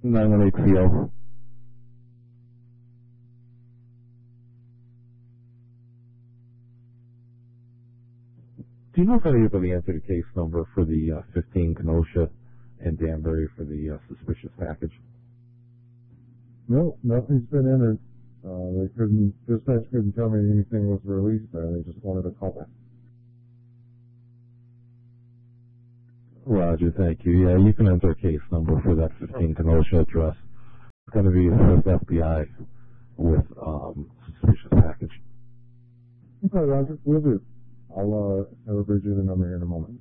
918CO. Do you know if anybody answered a case number for the 15 Kenosha and Danbury for the suspicious package? No, nothing's been entered. Dispatch couldn't tell me anything was released there. They just wanted a call back. Roger, thank you. Yeah, you can enter a case number for that 15 Kenosha address. It's going to be the FBI with suspicious package. Okay, Roger, we'll do. I'll have a Bridget the number here in a moment.